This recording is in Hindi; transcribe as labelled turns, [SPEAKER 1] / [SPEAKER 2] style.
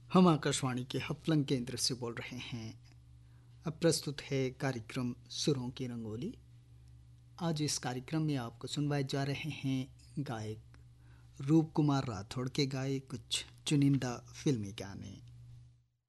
[SPEAKER 1] हम आकाशवाणी के हफलंग केंद्र से बोल रहे हैं। अब प्रस्तुत है कार्यक्रम सुरों की रंगोली। आज इस कार्यक्रम में आपको सुनवाए जा रहे हैं गायक रूप कुमार राठौड़ के गाए कुछ चुनिंदा फिल्मी गाने।